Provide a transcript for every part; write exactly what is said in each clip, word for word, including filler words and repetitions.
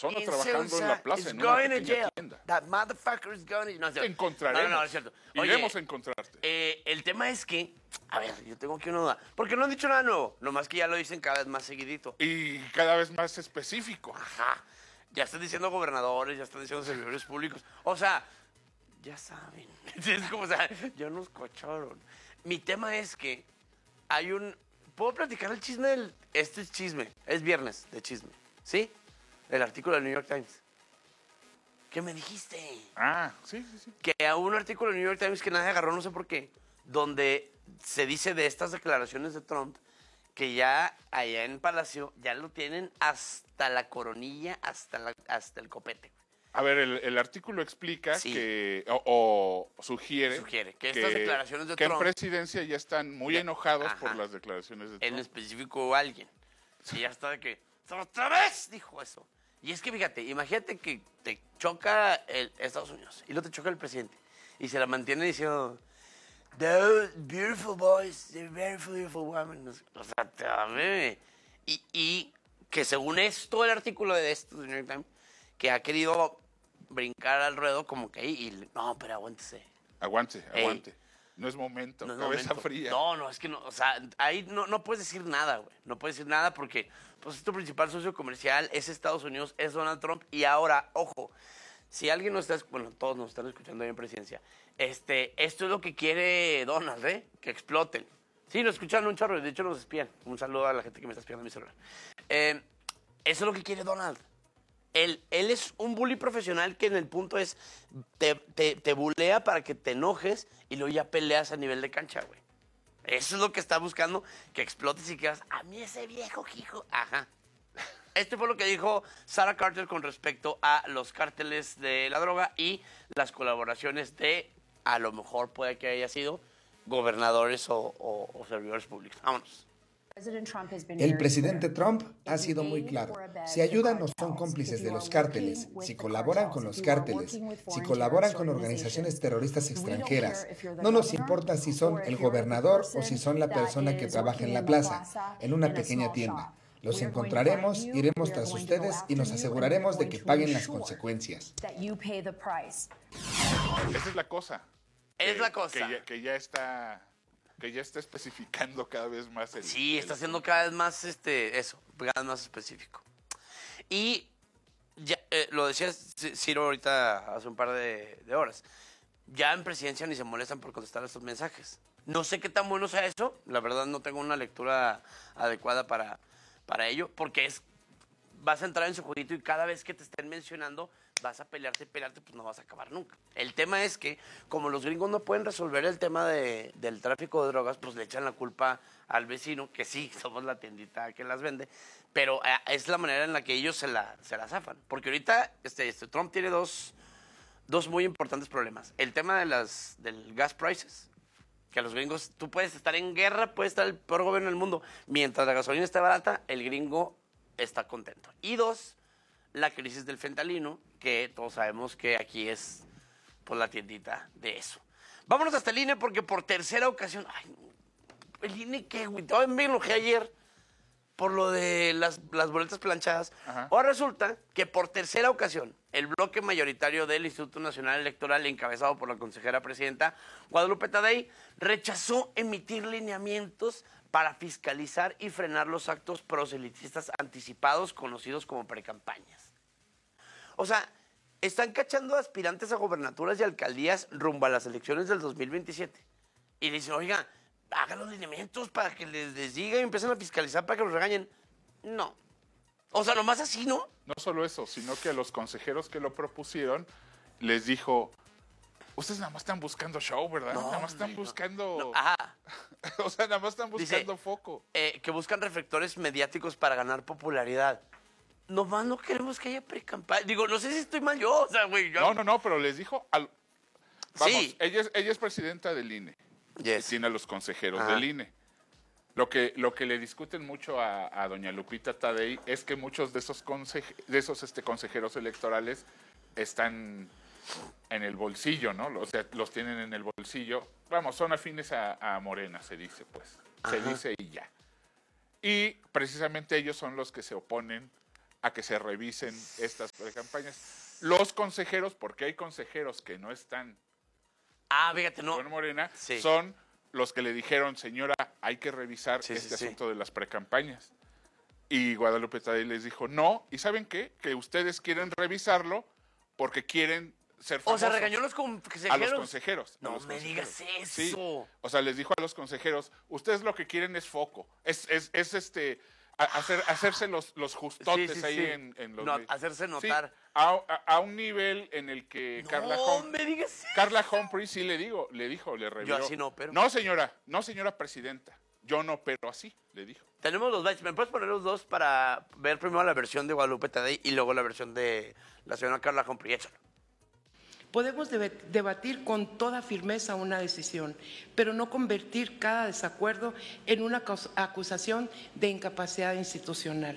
persona in trabajando Susa en la plaza, is en una going to pequeña jail. tienda. That motherfucker is going to... No, es Te cierto. encontraremos. No, no, no, es cierto. Oye, Iremos a encontrarte. eh, el tema es que... A ver, yo tengo aquí una duda. Porque no han dicho nada nuevo. Nomás que ya lo dicen cada vez más seguidito. Y cada vez más específico. Ajá. Ya están diciendo gobernadores, ya están diciendo servidores públicos. O sea, ya saben. Es como, o sea, ya nos cocharon. Mi tema es que hay un... ¿Puedo platicar el chisme del... Este es chisme. Es viernes de chisme. ¿Sí? El artículo del New York Times. ¿Qué me dijiste? Ah, sí, sí, sí. Que a un artículo del New York Times que nadie agarró, no sé por qué, donde se dice de estas declaraciones de Trump que ya allá en Palacio ya lo tienen hasta la coronilla, hasta, la, hasta el copete. A ver, el, el artículo explica Sí. que, o, o sugiere, Sugiere que estas declaraciones de que Trump... en presidencia ya están muy Ya, enojados ajá. por las declaraciones de En Trump. específico alguien. Sí, ya está de que... ¡Otra vez! Dijo eso. Y es que fíjate, imagínate que te choca el Estados Unidos y luego te choca el presidente. Y se la mantiene diciendo... Those beautiful boys, they're very beautiful women. O sea, te amé. Y, y que según esto, el artículo de esto, del New York Times, que ha querido brincar al ruedo como que... Y, no, pero aguántese. Aguante, Ey. aguante. No es momento, No es cabeza momento. fría. No, no, es que no, o sea, ahí no, no puedes decir nada, güey. No puedes decir nada porque, pues, tu principal socio comercial es Estados Unidos, es Donald Trump. Y ahora, ojo, si alguien nos está, bueno, todos nos están escuchando ahí en presidencia, este, esto es lo que quiere Donald, ¿eh? Que exploten. Sí, nos escuchan un chorro, de hecho nos espían. Un saludo a la gente que me está espiando en mi celular. Eh, eso es lo que quiere Donald. Él, él es un bully profesional que en el punto es, te, te, te bulea para que te enojes y luego ya peleas a nivel de cancha, güey. Eso es lo que está buscando, que explotes y que vas, a mí ese viejo hijo. Ajá. Este fue lo que dijo Sarah Carter con respecto a los cárteles de la droga y las colaboraciones de, a lo mejor puede que haya sido, gobernadores o, o, o servidores públicos. Vámonos. El presidente Trump ha sido muy claro. Si ayudan o son cómplices de los cárteles, si colaboran con los cárteles, si colaboran con organizaciones terroristas extranjeras, no nos importa si son el gobernador o si son la persona que trabaja en la plaza, en una pequeña tienda. Los encontraremos, iremos tras ustedes y nos aseguraremos de que paguen las consecuencias. Esa es la cosa. Es que, la cosa. Que ya, que ya está... que ya está especificando cada vez más el... Sí, está el- haciendo cada vez más, este, eso, cada vez más específico. Y ya, eh, lo decía C- Ciro ahorita hace un par de, de horas, ya en presidencia ni se molestan por contestar estos mensajes. No sé qué tan bueno sea eso, la verdad no tengo una lectura adecuada para, para ello, porque es, vas a entrar en su jueguito y cada vez que te estén mencionando vas a pelearte, pelearte, pues no vas a acabar nunca. El tema es que, como los gringos no pueden resolver el tema de, del tráfico de drogas, pues le echan la culpa al vecino, que sí, somos la tiendita que las vende, pero eh, es la manera en la que ellos se la, se la zafan. Porque ahorita este, este, Trump tiene dos, dos muy importantes problemas. El tema de las, del gas prices, que a los gringos, tú puedes estar en guerra, puedes estar el peor gobierno del mundo, mientras la gasolina está barata, el gringo está contento. Y dos, la crisis del fentanilo, que todos sabemos que aquí es por la tiendita de eso. Vámonos hasta el I N E porque por tercera ocasión... Ay, ¿el I N E qué, güey? Todavía me enojé ayer por lo de las, las boletas planchadas. Ajá. Ahora resulta que por tercera ocasión el bloque mayoritario del Instituto Nacional Electoral, encabezado por la consejera presidenta Guadalupe Tadei, rechazó emitir lineamientos para fiscalizar y frenar los actos proselitistas anticipados conocidos como precampañas. O sea, están cachando aspirantes a gobernaturas y alcaldías rumbo a las elecciones del dos mil veintisiete. Y dicen, oiga, hagan los lineamientos para que les, les diga y empiecen a fiscalizar para que los regañen. No. O sea, nomás así, ¿no? No solo eso, sino que a los consejeros que lo propusieron les dijo, ustedes nada más están buscando show, ¿verdad? No, nada más están hombre, no. buscando... No, ajá. o sea, nada más están Dice, buscando foco. eh, que buscan reflectores mediáticos para ganar popularidad. Nomás no queremos que haya pre-campaña. Digo, no sé si estoy mal yo, o sea, güey. Yo... No, no, no, pero les dijo... Al... Vamos, Sí. ella es, ella es presidenta del I N E. Yes. Y tiene a los consejeros Ajá. del I N E. Lo que, lo que le discuten mucho a, a doña Lupita Tadei es que muchos de esos, conseje, de esos este, consejeros electorales están en el bolsillo, ¿no? O sea, los tienen en el bolsillo. Vamos, son afines a, a Morena, se dice, pues. Se Ajá. dice y ya. Y precisamente ellos son los que se oponen a que se revisen estas precampañas. Los consejeros, porque hay consejeros que no están ah, fíjate, no. con Morena, sí. son los que le dijeron, señora, hay que revisar sí, este sí, asunto sí. de las precampañas. Y Guadalupe Tadei les dijo, no, ¿y saben qué? Que ustedes quieren revisarlo porque quieren ser famosos. O sea, regañó a los consejeros. A los consejeros. No a los me consejeros. digas eso. Sí. O sea, les dijo a los consejeros, ustedes lo que quieren es foco. Es, es, es este, a, hacer, hacerse los, los justotes sí, sí, ahí sí. En, en los... No, hacerse notar. Sí, a, a, a un nivel en el que no Carla Hum, me digas eso. Carla Humphrey sí le digo, le dijo, le reveló. Yo así no opero. No, señora, no, señora presidenta. Yo no opero así, le dijo. Tenemos los bytes. ¿Me puedes poner los dos para ver primero la versión de Guadalupe Tadei y luego la versión de la señora Carla Humphrey? Échalo. Podemos debatir con toda firmeza una decisión, pero no convertir cada desacuerdo en una acusación de incapacidad institucional.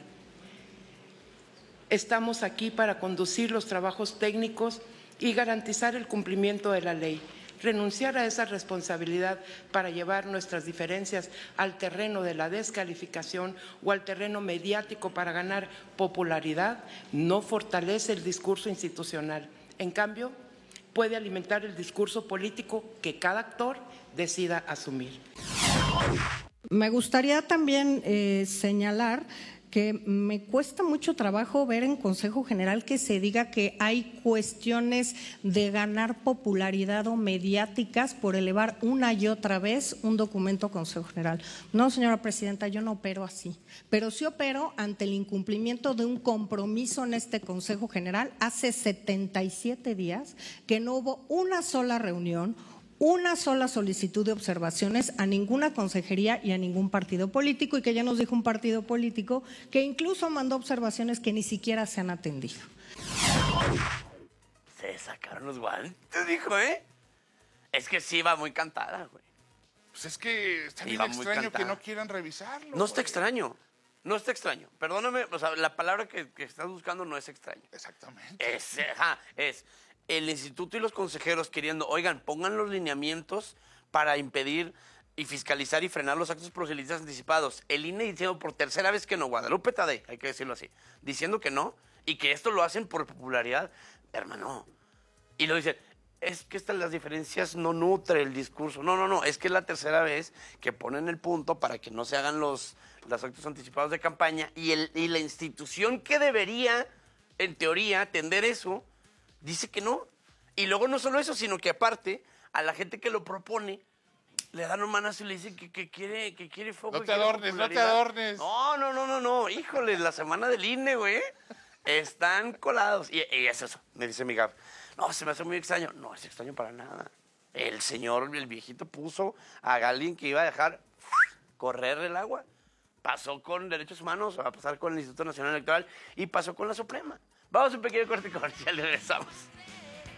Estamos aquí para conducir los trabajos técnicos y garantizar el cumplimiento de la ley. Renunciar a esa responsabilidad para llevar nuestras diferencias al terreno de la descalificación o al terreno mediático para ganar popularidad no fortalece el discurso institucional. En cambio, puede alimentar el discurso político que cada actor decida asumir. Me gustaría también eh, señalar que me cuesta mucho trabajo ver en Consejo General que se diga que hay cuestiones de ganar popularidad o mediáticas por elevar una y otra vez un documento a Consejo General. No, señora presidenta, yo no opero así, pero sí opero ante el incumplimiento de un compromiso en este Consejo General hace setenta y siete días que no hubo una sola reunión, una sola solicitud de observaciones a ninguna consejería y a ningún partido político, y que ya nos dijo un partido político que incluso mandó observaciones que ni siquiera se han atendido. Se sacaron los guantes, dijo, ¿eh? Es que sí va muy cantada, güey. Pues es que está bien Iba muy extraño que cantada. no quieran revisarlo. No está güey. extraño, no está extraño. Perdóname, o sea, la palabra que, que estás buscando no es extraño. Exactamente. Es, ajá, es el instituto y los consejeros queriendo, oigan, pongan los lineamientos para impedir y fiscalizar y frenar los actos proselitistas anticipados. El I N E diciendo por tercera vez que no, Guadalupe Tadei, hay que decirlo así, diciendo que no y que esto lo hacen por popularidad. Hermano, y lo dicen, es que estas las diferencias no nutre el discurso. No, no, no, es que es la tercera vez que ponen el punto para que no se hagan los, los actos anticipados de campaña y, el, y la institución que debería, en teoría, atender eso, dice que no. Y luego no solo eso, sino que aparte, a la gente que lo propone, le dan un manazo y le dicen que, que, quiere, que quiere foco. No te quiere adornes, no te popularidad. adornes. No, no, no, no, no. Híjole, la semana del I N E, güey. Están colados. Y, y es eso, me dice mi Gab. No, se me hace muy extraño. No, es extraño para nada. El señor, el viejito, puso a alguien que iba a dejar correr el agua. Pasó con Derechos Humanos, va a pasar con el Instituto Nacional Electoral y pasó con la Suprema. Vamos a un pequeño corte comercial y regresamos.